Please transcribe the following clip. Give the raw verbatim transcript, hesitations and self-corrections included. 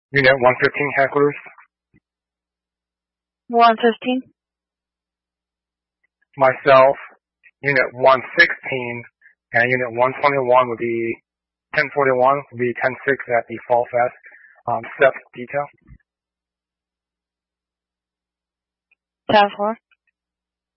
Unit one fifteen hecklers. one fifteen. Myself, Unit one sixteen, and Unit one twenty-one would be ten forty-one, would be ten six at the Fall Fest. Um, step detail. ten four.